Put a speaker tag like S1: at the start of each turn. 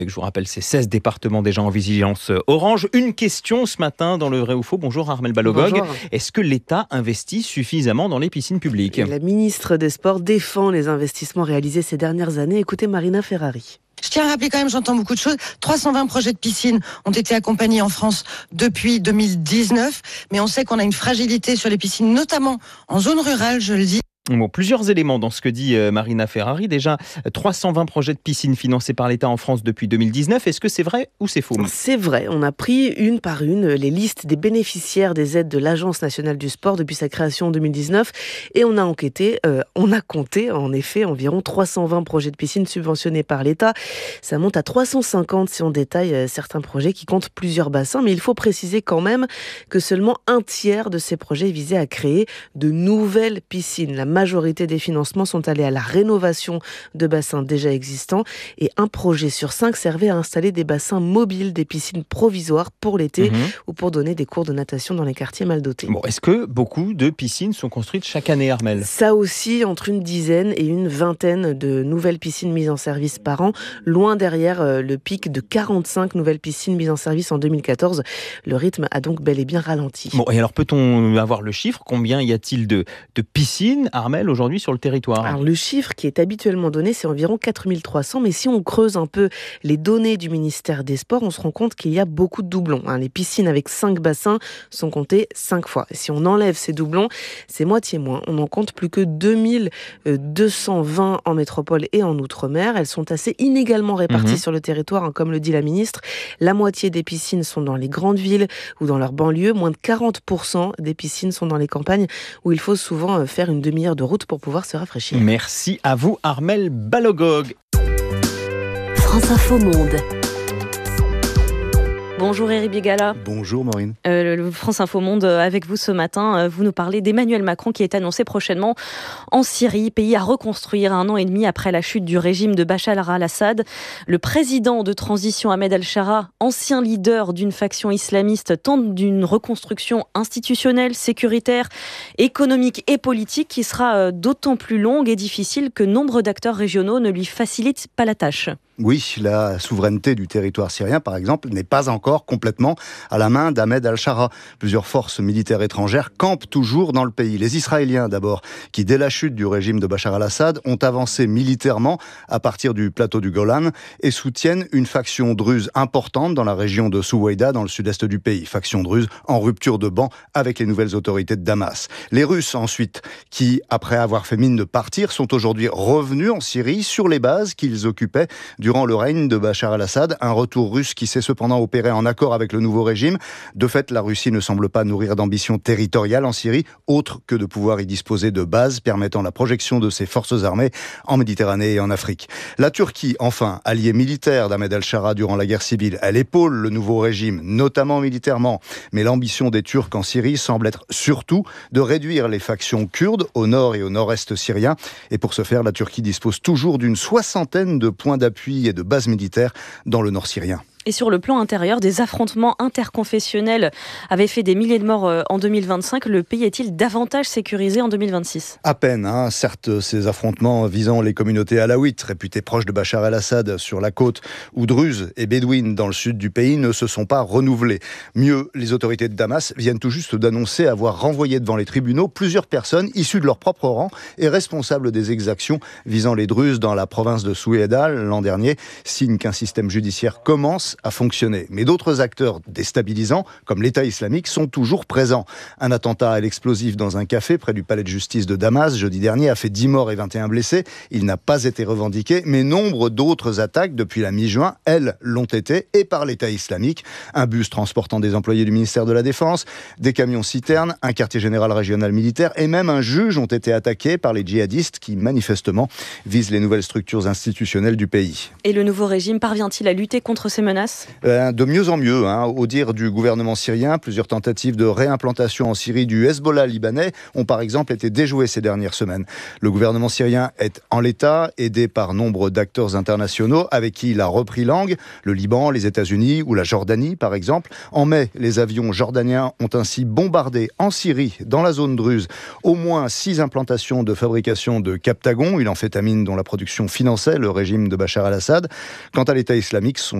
S1: Je vous rappelle, c'est 16 départements déjà en vigilance orange. Une question ce matin dans le vrai ou faux. Bonjour Armelle Balogog.
S2: Bonjour.
S1: Est-ce que l'État investit suffisamment dans les piscines publiques ?
S2: La ministre des Sports défend les investissements réalisés ces dernières années. Écoutez Marina Ferrari.
S3: Je tiens à rappeler quand même, j'entends beaucoup de choses. 320 projets de piscine ont été accompagnés en France depuis 2019. Mais on sait qu'on a une fragilité sur les piscines, notamment en zone rurale, je le dis.
S1: Bon, plusieurs éléments dans ce que dit Marina Ferrari. Déjà, 320 projets de piscine financés par l'État en France depuis 2019. Est-ce que c'est vrai ou c'est faux ?
S2: C'est vrai. On a pris une par une les listes des bénéficiaires des aides de l'Agence nationale du sport depuis sa création en 2019. Et on a compté en effet environ 320 projets de piscine subventionnés par l'État. Ça monte à 350 si on détaille certains projets qui comptent plusieurs bassins. Mais il faut préciser quand même que seulement un tiers de ces projets visaient à créer de nouvelles piscines. La majorité des financements sont allés à la rénovation de bassins déjà existants et un projet sur 5 servait à installer des bassins mobiles, des piscines provisoires pour l'été ou pour donner des cours de natation dans les quartiers mal dotés.
S1: Bon, est-ce que beaucoup de piscines sont construites chaque année, Armelle ?
S2: Ça aussi, entre une dizaine et une vingtaine de nouvelles piscines mises en service par an, loin derrière le pic de 45 nouvelles piscines mises en service en 2014. Le rythme a donc bel et bien ralenti.
S1: Bon, et alors peut-on avoir le chiffre ? Combien y a-t-il de piscines, Armelle, aujourd'hui sur le territoire ?
S2: Alors le chiffre qui est habituellement donné, c'est environ 4300, mais si on creuse un peu les données du ministère des Sports, on se rend compte qu'il y a beaucoup de doublons. Les piscines avec 5 bassins sont comptées 5 fois. Et si on enlève ces doublons, c'est moitié moins. On n'en compte plus que 2220 en métropole et en outre-mer. Elles sont assez inégalement réparties sur le territoire, comme le dit la ministre. La moitié des piscines sont dans les grandes villes ou dans leurs banlieues. Moins de 40% des piscines sont dans les campagnes où il faut souvent faire une demi-heure de route pour pouvoir se rafraîchir.
S1: Merci à vous, Armelle Balogog.
S4: France Info Monde. Bonjour Éric Bégala.
S5: Bonjour Maureen.
S4: Le France Info Monde avec vous ce matin. Vous nous parlez d'Emmanuel Macron qui est annoncé prochainement en Syrie, pays à reconstruire 1 an et demi après la chute du régime de Bachar al-Assad. Le président de transition Ahmed al-Shara, ancien leader d'une faction islamiste, tente d'une reconstruction institutionnelle, sécuritaire, économique et politique qui sera d'autant plus longue et difficile que nombre d'acteurs régionaux ne lui facilitent pas la tâche.
S5: Oui, la souveraineté du territoire syrien, par exemple, n'est pas encore complètement à la main d'Ahmed al-Shara. Plusieurs forces militaires étrangères campent toujours dans le pays. Les Israéliens, d'abord, qui, dès la chute du régime de Bachar al-Assad, ont avancé militairement à partir du plateau du Golan et soutiennent une faction druze importante dans la région de Souweïda, dans le sud-est du pays. Faction druze en rupture de banc avec les nouvelles autorités de Damas. Les Russes, ensuite, qui, après avoir fait mine de partir, sont aujourd'hui revenus en Syrie sur les bases qu'ils occupaient durant le règne de Bachar al-Assad, un retour russe qui s'est cependant opéré en accord avec le nouveau régime. De fait, la Russie ne semble pas nourrir d'ambition territoriale en Syrie, autre que de pouvoir y disposer de bases permettant la projection de ses forces armées en Méditerranée et en Afrique. La Turquie, enfin, alliée militaire d'Ahmed al-Shara durant la guerre civile, elle épaule le nouveau régime, notamment militairement. Mais l'ambition des Turcs en Syrie semble être surtout de réduire les factions kurdes au nord et au nord-est syrien. Et pour ce faire, la Turquie dispose toujours d'une 60aine de points d'appui et de bases militaires dans le nord syrien.
S4: Et sur le plan intérieur, des affrontements interconfessionnels avaient fait des milliers de morts en 2025. Le pays est-il davantage sécurisé en 2026 ?
S5: À peine, certes, ces affrontements visant les communautés alaouites, réputées proches de Bachar el-Assad sur la côte, ou druzes et bédouines dans le sud du pays, ne se sont pas renouvelés. Mieux, les autorités de Damas viennent tout juste d'annoncer avoir renvoyé devant les tribunaux plusieurs personnes issues de leur propre rang et responsables des exactions visant les druzes dans la province de Souweïda l'an dernier, signe qu'un système judiciaire commence à fonctionner. Mais d'autres acteurs déstabilisants, comme l'État islamique, sont toujours présents. Un attentat à l'explosif dans un café près du palais de justice de Damas, jeudi dernier, a fait 10 morts et 21 blessés. Il n'a pas été revendiqué, mais nombre d'autres attaques depuis la mi-juin, elles, l'ont été, et par l'État islamique. Un bus transportant des employés du ministère de la Défense, des camions-citernes, un quartier général régional militaire, et même un juge ont été attaqués par les djihadistes qui, manifestement, visent les nouvelles structures institutionnelles du pays.
S4: Et le nouveau régime parvient-il à lutter contre ces menaces ? menace ?
S5: De mieux en mieux. Au dire du gouvernement syrien, plusieurs tentatives de réimplantation en Syrie du Hezbollah libanais ont par exemple été déjouées ces dernières semaines. Le gouvernement syrien est en l'état, aidé par nombre d'acteurs internationaux avec qui il a repris langue, le Liban, les États-Unis ou la Jordanie par exemple. En mai, les avions jordaniens ont ainsi bombardé en Syrie, dans la zone druze, au moins 6 implantations de fabrication de Captagon, une amphétamine dont la production finançait le régime de Bachar al-Assad. Quant à l'État islamique, son